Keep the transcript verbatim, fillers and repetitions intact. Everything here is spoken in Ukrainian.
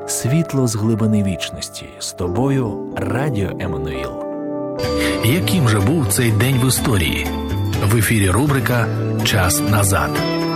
світло з глибини вічності. З тобою Радіо Еммануїл. Яким же був цей день в історії? В ефірі рубрика «Час назад».